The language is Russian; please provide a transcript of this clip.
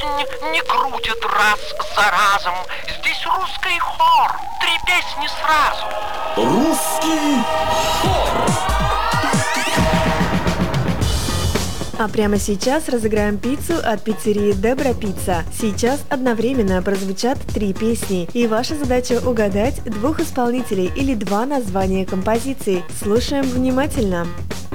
жизнь не крутят раз за разом. Здесь русский хор, 3 песни сразу. Русский хор. А прямо сейчас разыграем пиццу от пиццерии Дебра Пицца. Сейчас одновременно прозвучат 3 песни, и ваша задача угадать 2 исполнителей или 2 названия композиции. Слушаем внимательно.